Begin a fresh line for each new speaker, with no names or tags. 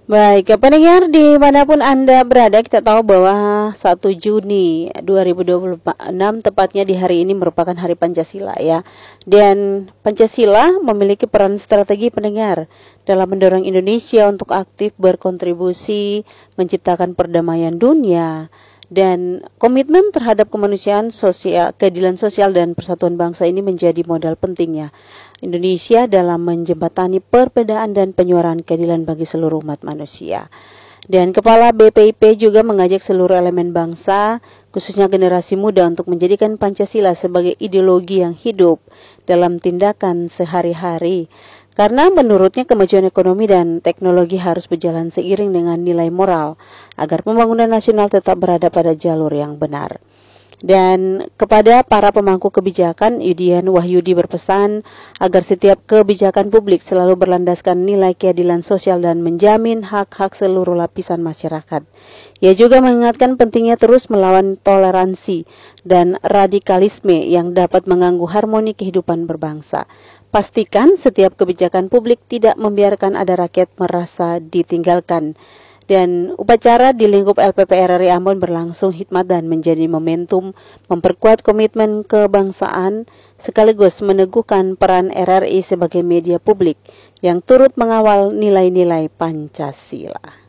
Baik, pendengar dimanapun Anda berada, kita tahu bahwa 1 Juni 2026 tepatnya di hari ini merupakan Hari Pancasila ya. Dan Pancasila memiliki peran strategi pendengar dalam mendorong Indonesia untuk aktif berkontribusi menciptakan perdamaian dunia dan komitmen terhadap kemanusiaan sosial, keadilan sosial dan persatuan bangsa ini menjadi modal pentingnya Indonesia dalam menjembatani perbedaan dan penyuaraan keadilan bagi seluruh umat manusia. Dan Kepala BPIP juga mengajak seluruh elemen bangsa, khususnya generasi muda, untuk menjadikan Pancasila sebagai ideologi yang hidup dalam tindakan sehari-hari. Karena menurutnya kemajuan ekonomi dan teknologi harus berjalan seiring dengan nilai moral agar pembangunan nasional tetap berada pada jalur yang benar. Dan kepada para pemangku kebijakan, Yudian Wahyudi berpesan agar setiap kebijakan publik selalu berlandaskan nilai keadilan sosial dan menjamin hak-hak seluruh lapisan masyarakat. Ia juga mengingatkan pentingnya terus melawan toleransi dan radikalisme yang dapat mengganggu harmoni kehidupan berbangsa. Pastikan setiap kebijakan publik tidak membiarkan ada rakyat merasa ditinggalkan. Dan upacara di lingkup LPP RRI Ambon berlangsung hikmat dan menjadi momentum memperkuat komitmen kebangsaan sekaligus meneguhkan peran RRI sebagai media publik yang turut mengawal nilai-nilai Pancasila.